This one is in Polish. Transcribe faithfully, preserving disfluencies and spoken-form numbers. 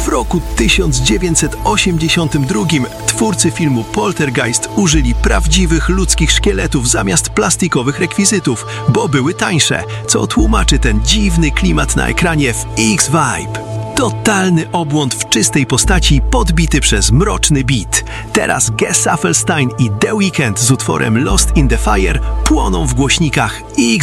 roku tysiąc dziewięćset osiemdziesiątym drugim twórcy filmu Poltergeist użyli prawdziwych ludzkich szkieletów zamiast plastikowych rekwizytów, bo były tańsze, co tłumaczy ten dziwny klimat na ekranie w X-Vibe. Totalny obłąd w czystej postaci podbity przez mroczny beat. Teraz Ges Affelstein i The Weeknd z utworem Lost in the Fire płoną w głośnikach X.